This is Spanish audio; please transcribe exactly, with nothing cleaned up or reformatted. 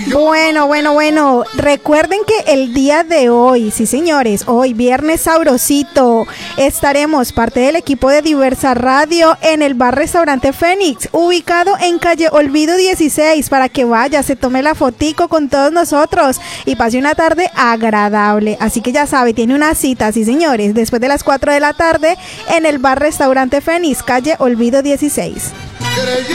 Bueno, bueno, bueno, recuerden que el día de hoy, sí señores, hoy viernes sabrosito, estaremos parte del equipo de Diversa Radio en el bar restaurante Fénix, ubicado en calle Olvido dieciséis, para que vaya, se tome la fotico con todos nosotros y pase una tarde agradable. Así que ya sabe, tiene una cita, sí señores, después de las cuatro de la tarde en el bar restaurante Fénix, calle Olvido dieciséis.